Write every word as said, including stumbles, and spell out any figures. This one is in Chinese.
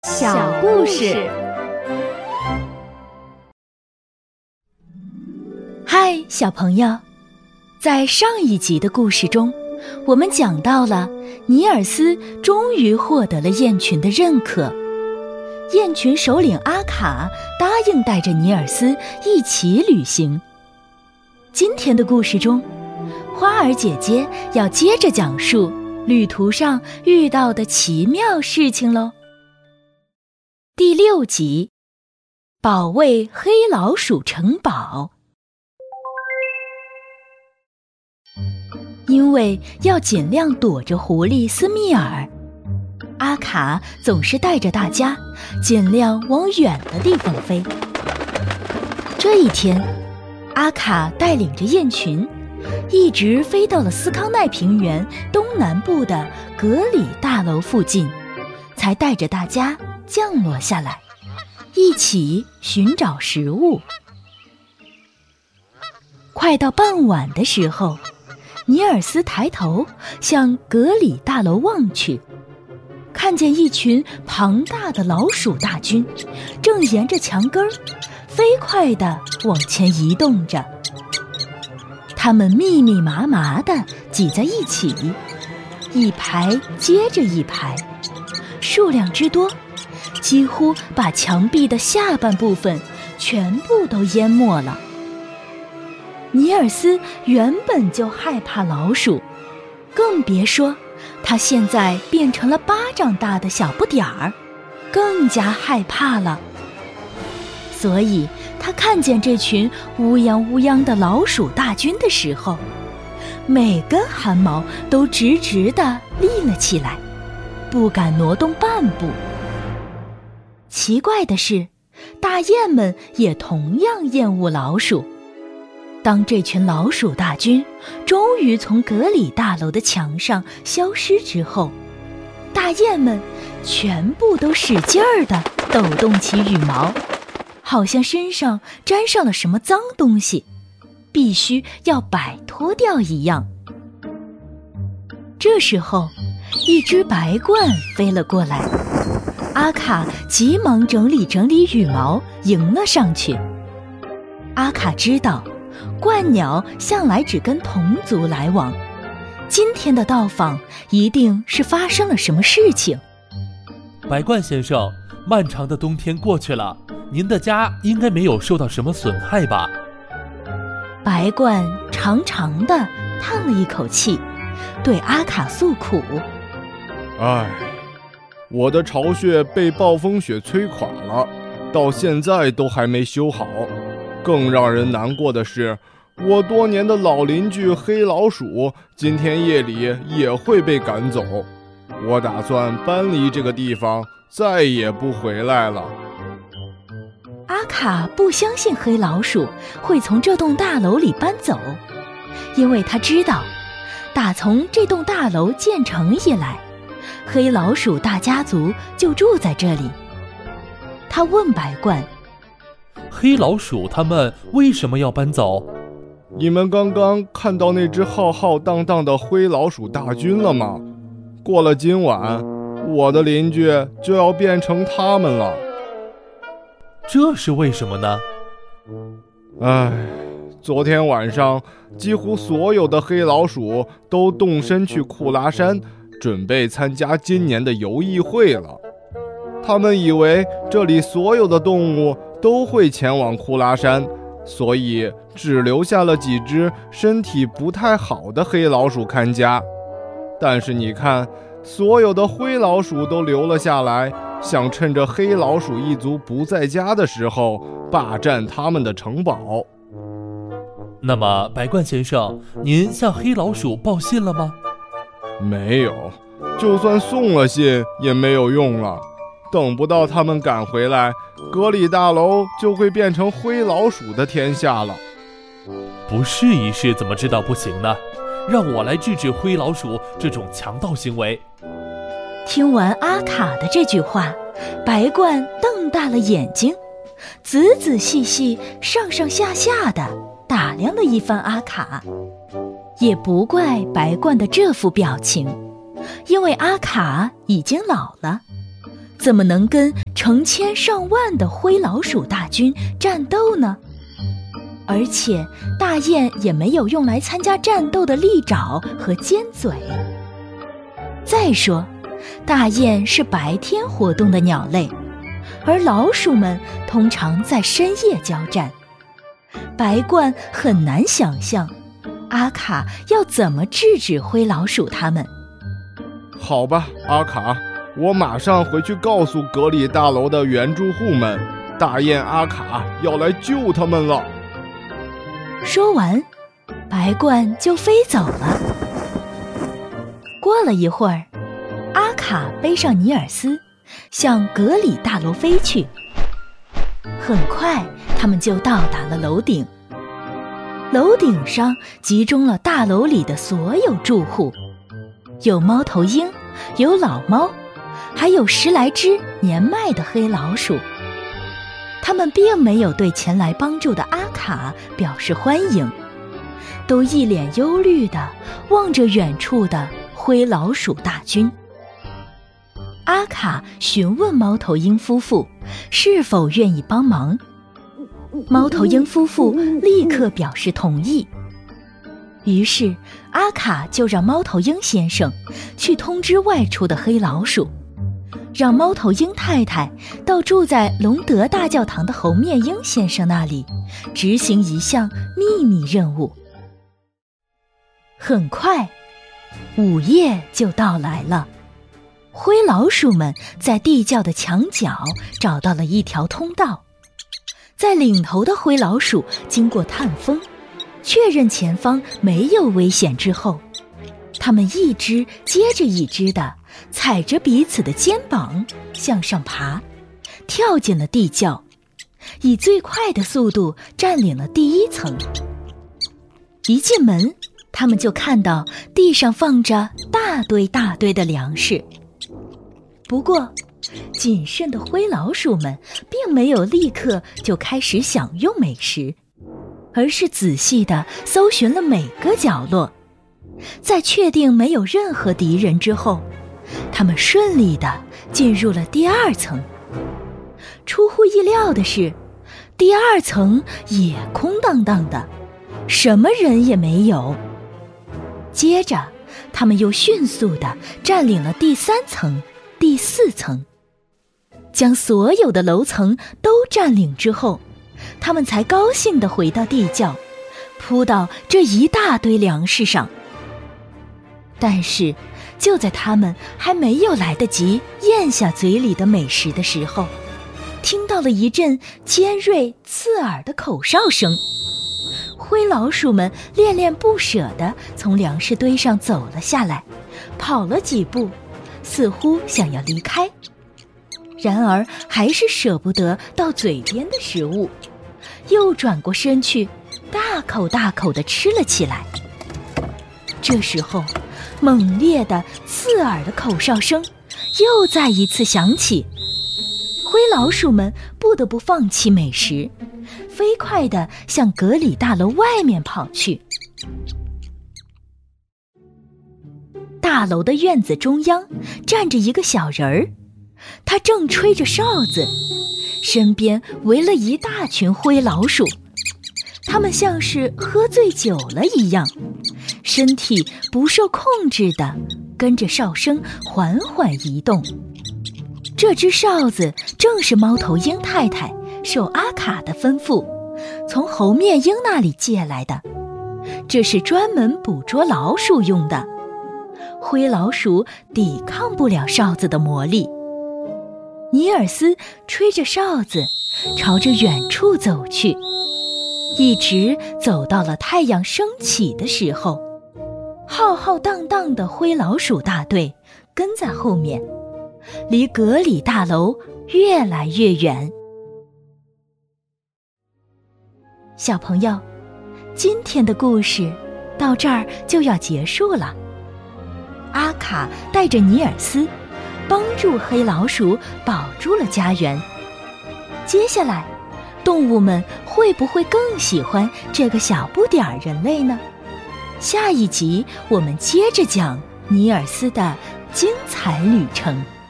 小故事。 嗨，小朋友，在上一集的故事中，我们讲到了尼尔斯终于获得了雁群的认可。雁群首领阿卡答应带着尼尔斯一起旅行。今天的故事中，花儿姐姐要接着讲述旅途上遇到的奇妙事情喽。第六集，保卫黑老鼠城堡。因为要尽量躲着狐狸斯密尔，阿卡总是带着大家尽量往远的地方飞。这一天，阿卡带领着雁群一直飞到了斯康奈平原东南部的格里大楼附近，才带着大家降落下来，一起寻找食物。快到傍晚的时候，尼尔斯抬头向格里大楼望去，看见一群庞大的老鼠大军正沿着墙根儿飞快地往前移动着。它们密密麻麻地挤在一起，一排接着一排，数量之多，几乎把墙壁的下半部分全部都淹没了。尼尔斯原本就害怕老鼠，更别说他现在变成了巴掌大的小不点儿，更加害怕了。所以他看见这群乌泱乌泱的老鼠大军的时候，每根汗毛都直直地立了起来，不敢挪动半步。奇怪的是，大雁们也同样厌恶老鼠。当这群老鼠大军终于从格里大楼的墙上消失之后，大雁们全部都使劲儿地抖动起羽毛，好像身上沾上了什么脏东西，必须要摆脱掉一样。这时候，一只白鹳飞了过来，阿卡急忙整理整理羽毛，迎了上去。阿卡知道鹳鸟向来只跟同族来往，今天的到访一定是发生了什么事情。 白鹳先生，漫长的冬天过去了，您的家应该没有受到什么损害吧？ 白鹳长长地叹了一口气，对阿卡诉苦： 唉，我的巢穴被暴风雪摧垮了，到现在都还没修好。更让人难过的是，我多年的老邻居黑老鼠今天夜里也会被赶走。我打算搬离这个地方，再也不回来了。 阿卡不相信黑老鼠会从这栋大楼里搬走，因为他知道，打从这栋大楼建成以来，黑老鼠大家族就住在这里。他问白鹳： 黑老鼠他们为什么要搬走？ 你们刚刚看到那只浩浩荡荡的灰老鼠大军了吗？过了今晚，我的邻居就要变成他们了。 这是为什么呢？ 唉，昨天晚上几乎所有的黑老鼠都动身去库拉山，准备参加今年的游艺会了。他们以为这里所有的动物都会前往库拉山，所以只留下了几只身体不太好的黑老鼠看家。但是你看，所有的灰老鼠都留了下来，想趁着黑老鼠一族不在家的时候霸占他们的城堡。 那么白鹳先生，您向黑老鼠报信了吗？ 没有，就算送了信也没有用了。等不到他们赶回来，格里大楼就会变成灰老鼠的天下了。 不试一试怎么知道不行呢？让我来制止灰老鼠这种强盗行为。 听完阿卡的这句话，白鹳瞪大了眼睛，仔仔细细上上下下的打量了一番阿卡。也不怪白鹳的这副表情，因为阿卡已经老了， 怎么能跟成千上万的灰老鼠大军战斗呢？而且大雁也没有用来参加战斗的利爪和尖嘴。再说，大雁是白天活动的鸟类，而老鼠们通常在深夜交战。白鹳很难想象阿卡要怎么制止灰老鼠他们。 好吧，阿卡，我马上回去告诉格里大楼的原住户们，大雁阿卡要来救他们了。 说完，白鹳就飞走了。过了一会儿，阿卡背上尼尔斯，向格里大楼飞去。很快，他们就到达了楼顶。楼顶上集中了大楼里的所有住户，有猫头鹰，有老猫，还有十来只年迈的黑老鼠。他们并没有对前来帮助的阿卡表示欢迎，都一脸忧虑地望着远处的灰老鼠大军。阿卡询问猫头鹰夫妇是否愿意帮忙，猫头鹰夫妇立刻表示同意。于是阿卡就让猫头鹰先生去通知外出的黑老鼠，让猫头鹰太太到住在隆德大教堂的猴面鹰先生那里执行一项秘密任务。很快，午夜就到来了。灰老鼠们在地窖的墙角找到了一条通道，在领头的灰老鼠经过探风，确认前方没有危险之后，它们一只接着一只的踩着彼此的肩膀向上爬，跳进了地窖，以最快的速度占领了第一层。一进门，他们就看到地上放着大堆大堆的粮食。不过，谨慎的灰老鼠们并没有立刻就开始享用美食，而是仔细地搜寻了每个角落。在确定没有任何敌人之后，他们顺利地进入了第二层。出乎意料的是，第二层也空荡荡的，什么人也没有。接着，他们又迅速地占领了第三层、第四层。将所有的楼层都占领之后，他们才高兴地回到地窖，扑到这一大堆粮食上。但是，就在他们还没有来得及咽下嘴里的美食的时候，听到了一阵尖锐刺耳的口哨声。灰老鼠们恋恋不舍地从粮食堆上走了下来，跑了几步，似乎想要离开。然而还是舍不得到嘴边的食物，又转过身去，大口大口地吃了起来。这时候，猛烈的、刺耳的口哨声又再一次响起，灰老鼠们不得不放弃美食，飞快地向格里大楼外面跑去。大楼的院子中央站着一个小人儿，他正吹着哨子，身边围了一大群灰老鼠，他们像是喝醉酒了一样，身体不受控制地跟着哨声缓缓移动。这只哨子正是猫头鹰太太受阿卡的吩咐，从猴面鹰那里借来的，这是专门捕捉老鼠用的。灰老鼠抵抗不了哨子的魔力。尼尔斯吹着哨子朝着远处走去，一直走到了太阳升起的时候，浩浩荡荡的灰老鼠大队跟在后面，离格里大楼越来越远。小朋友，今天的故事到这儿就要结束了。阿卡带着尼尔斯帮助黑老鼠保住了家园。接下来，动物们会不会更喜欢这个小不点儿人类呢？下一集我们接着讲尼尔斯的精彩旅程。